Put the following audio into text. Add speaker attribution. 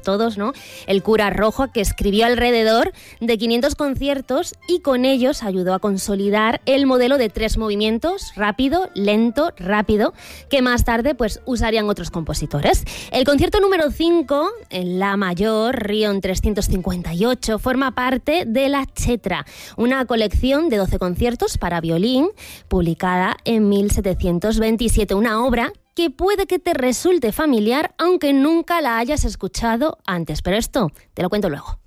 Speaker 1: todos, ¿no? El cura Rojo, que escribió alrededor de 500 conciertos y con ellos ayudó a consolidar el modelo de 3 movimientos, rápido, lento, rápido, que más tarde pues usarían otros compositores. El concierto número 5, en La mayor, Rion 358, forma parte de la Chetra, una colección de 12 conciertos para violín, publicada en 1727, una obra que puede que te resulte familiar, aunque nunca la hayas escuchado antes. Pero esto te lo cuento luego.